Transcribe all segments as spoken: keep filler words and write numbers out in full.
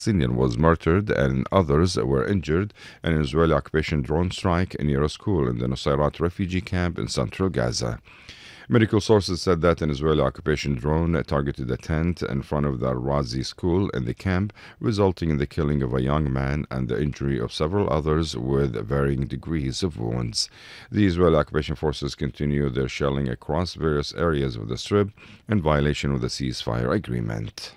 Palestinian was murdered and others were injured in an Israeli occupation drone strike near a school in the Nusayrat refugee camp in central Gaza. Medical sources said that an Israeli occupation drone targeted a tent in front of the Al-Razi school in the camp, resulting in the killing of a young man and the injury of several others with varying degrees of wounds. The Israeli occupation forces continue their shelling across various areas of the Strip in violation of the ceasefire agreement.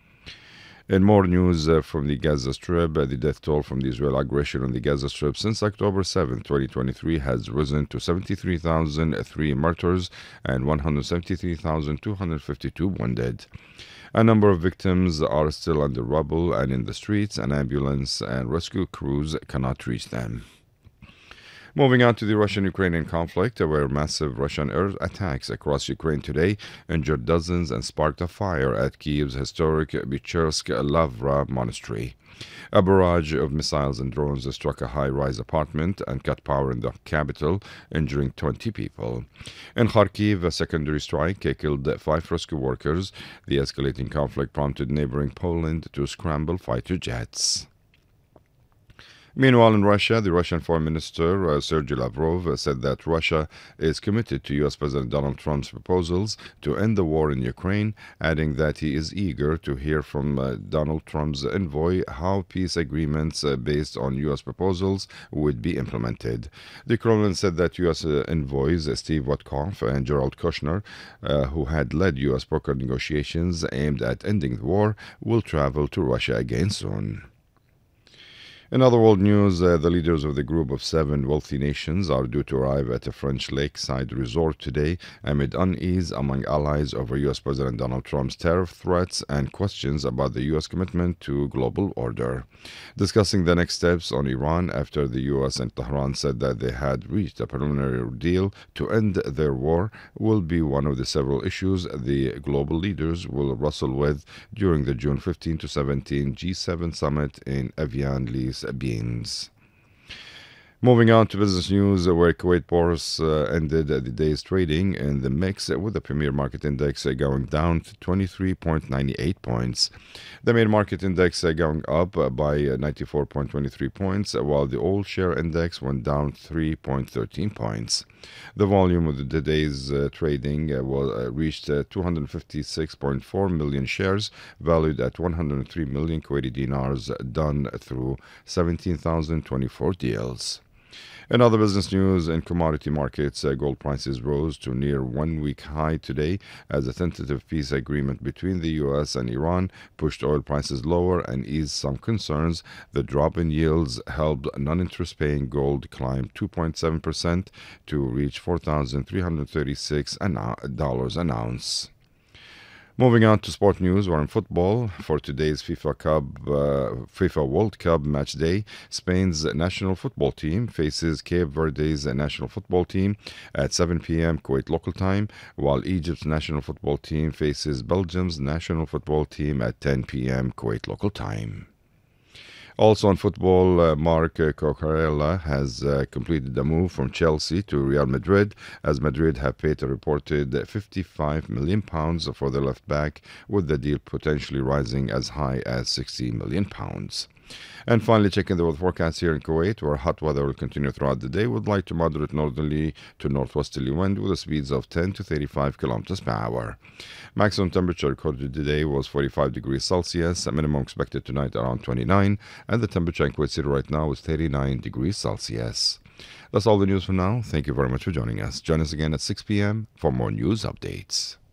In more news uh, from the Gaza Strip, uh, the death toll from the Israeli aggression on the Gaza Strip since October seventh, twenty twenty-three has risen to seventy-three thousand three martyrs and one hundred seventy-three thousand two hundred fifty-two wounded. A number of victims are still under rubble and in the streets, and ambulance and rescue crews cannot reach them. Moving on to the Russian-Ukrainian conflict, where massive Russian air attacks across Ukraine today injured dozens and sparked a fire at Kyiv's historic Bichersk Lavra monastery. A barrage of missiles and drones struck a high-rise apartment and cut power in the capital, injuring twenty people. In Kharkiv, a secondary strike killed five rescue workers. The escalating conflict prompted neighboring Poland to scramble fighter jets. Meanwhile, in Russia, the Russian Foreign Minister uh, Sergei Lavrov uh, said that Russia is committed to U S President Donald Trump's proposals to end the war in Ukraine, adding that he is eager to hear from uh, Donald Trump's envoy how peace agreements uh, based on U S proposals would be implemented. The Kremlin said that U S uh, envoys uh, Steve Witkoff and Gerald Kushner, uh, who had led U S broker negotiations aimed at ending the war, will travel to Russia again soon. In other world news, uh, the leaders of the group of seven wealthy nations are due to arrive at a French lakeside resort today amid unease among allies over U S President Donald Trump's tariff threats and questions about the U S commitment to global order. Discussing the next steps on Iran after the U S and Tehran said that they had reached a preliminary deal to end their war will be one of the several issues the global leaders will wrestle with during the June fifteenth to seventeenth G seven summit in Evian-les Beans. Moving on to business news, where Kuwait Bourse uh, ended the day's trading in the mix with the Premier Market Index uh, going down to twenty-three point nine eight points. The Main Market Index uh, going up uh, by uh, ninety-four point two three points, uh, while the All Share Index went down three point one three points. The volume of the day's uh, trading uh, was, uh, reached uh, two hundred fifty-six point four million shares, valued at one hundred three million Kuwaiti dinars, done through seventeen thousand twenty-four deals. In other business news, in commodity markets, uh, gold prices rose to near one-week high today as a tentative peace agreement between the U S and Iran pushed oil prices lower and eased some concerns. The drop in yields helped non-interest-paying gold climb two point seven percent to reach four thousand three hundred thirty-six dollars an ounce. Moving on to sport news, we're in football. For today's FIFA Cup, uh, FIFA World Cup match day, Spain's national football team faces Cape Verde's national football team at seven p.m. Kuwait local time, while Egypt's national football team faces Belgium's national football team at ten p.m. Kuwait local time. Also in football, uh, Marc uh, Cucurella has uh, completed the move from Chelsea to Real Madrid, as Madrid have paid a reported fifty-five million pounds for the left back, with the deal potentially rising as high as sixty million pounds. And finally, checking the weather forecast here in Kuwait, where hot weather will continue throughout the day with light to moderate northerly to northwesterly wind with the speeds of ten to thirty-five kilometers per hour. Maximum temperature recorded today was forty-five degrees Celsius, a minimum expected tonight around twenty-nine, and the temperature in Kuwait City right now is thirty-nine degrees Celsius. That's all the news for now. Thank you very much for joining us. Join us again at six p.m. for more news updates.